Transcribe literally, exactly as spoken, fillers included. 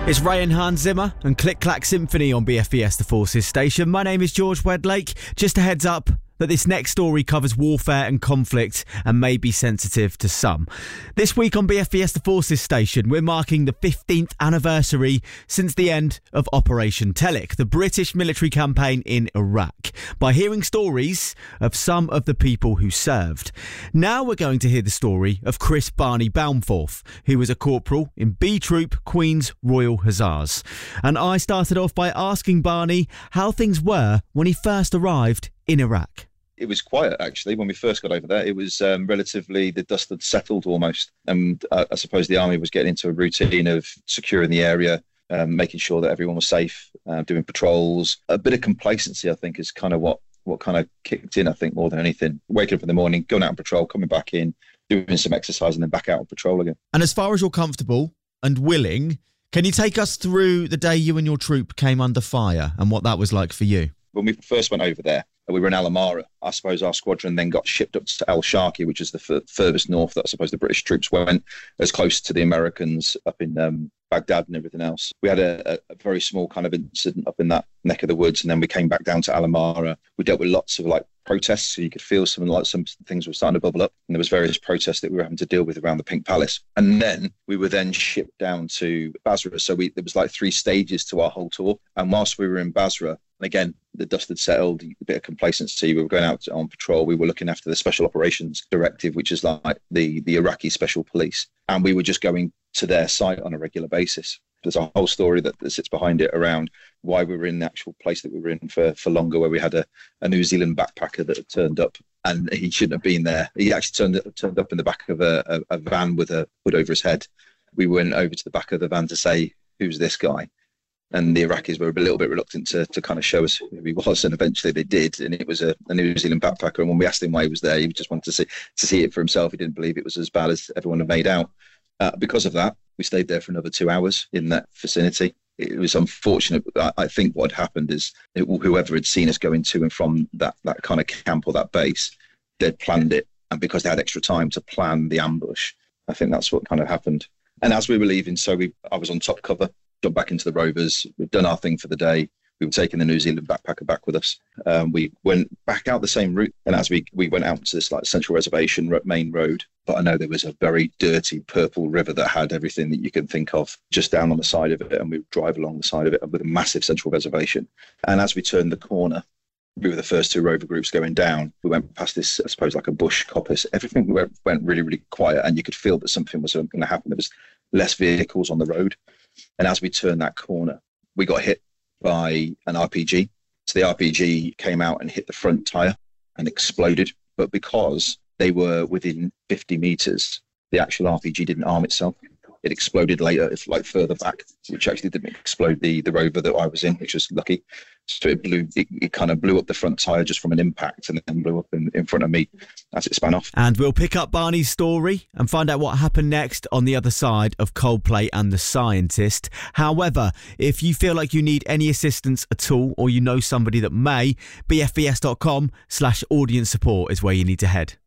It's Ray and Hans Zimmer and Click Clack Symphony on B F E S The Forces station. My name is George Wedlake. Just a heads up that this next story covers warfare and conflict and may be sensitive to some. This week on B F E S The Forces station, we're marking the fifteenth anniversary since the end of Operation Telic, the British military campaign in Iraq, by hearing stories of some of the people who served. Now we're going to hear the story of Chris Barney Baumforth, who was a corporal in B Troop, Queen's Royal Hussars. And I started off by asking Barney how things were when he first arrived in Iraq. It was quiet, actually, when we first got over there. It was um, relatively, the dust had settled almost. And uh, I suppose the army was getting into a routine of securing the area, um, making sure that everyone was safe, uh, doing patrols. A bit of complacency, I think, is kind of what, what kind of kicked in, I think, more than anything. Waking up in the morning, going out on patrol, coming back in, doing some exercise, and then back out on patrol again. And as far as you're comfortable and willing, can you take us through the day you and your troop came under fire and what that was like for you? When we first went over there, we were in Al Amara. I suppose our squadron then got shipped up to Al Sharqi, which is the f- furthest north that I suppose the British troops went, as close to the Americans up in um, Baghdad and everything else. We had a, a very small kind of incident up in that neck of the woods, and then we came back down to Al Amara. We dealt with lots of like protests, so you could feel some like some things were starting to bubble up, and there was various protests that we were having to deal with around the Pink Palace. And then we were then shipped down to Basra. So we, there was like three stages to our whole tour. And whilst we were in Basra, again, the dust had settled, a bit of complacency. We were going out on patrol. We were looking after the Special Operations Directive, which is like the, the Iraqi Special Police. And we were just going to their site on a regular basis. There's a whole story that, that sits behind it around why we were in the actual place that we were in for, for longer, where we had a, a New Zealand backpacker that had turned up, and he shouldn't have been there. He actually turned, turned up in the back of a, a, a van with a hood over his head. We went over to the back of the van to say, who's this guy? And the Iraqis were a little bit reluctant to, to kind of show us who he was, and eventually they did. And it was a, a New Zealand backpacker. And when we asked him why he was there, he just wanted to see to see it for himself. He didn't believe it was as bad as everyone had made out. Uh, because of that, we stayed there for another two hours in that vicinity. It was unfortunate. But I think what had happened is it, whoever had seen us going to and from that, that kind of camp or that base, they'd planned it. And because they had extra time to plan the ambush, I think that's what kind of happened. And as we were leaving, so we, I was on top cover, jumped back into the Rovers. We'd done our thing for the day. We were taking the New Zealand backpacker back with us. Um, we went back out the same route. And as we, we went out to this like central reservation main road, but I know there was a very dirty purple river that had everything that you can think of just down on the side of it. And we would drive along the side of it with a massive central reservation. And as we turned the corner, we were the first two rover groups going down. We went past this, I suppose, like a bush coppice. Everything went really, really quiet, and you could feel that something was going to happen. There was less vehicles on the road. And as we turned that corner, we got hit by an R P G. So the R P G came out and hit the front tyre and exploded. But because they were within fifty metres, the actual R P G didn't arm itself. It exploded later, if like further back, which actually didn't explode the, the rover that I was in, which was lucky. So it blew, it, it kind of blew up the front tyre just from an impact, and then blew up in, in front of me as it span off. And we'll pick up Barney's story and find out what happened next on the other side of Coldplay and the Scientist. However, if you feel like you need any assistance at all, or you know somebody that may, bfes.com slash audience support is where you need to head.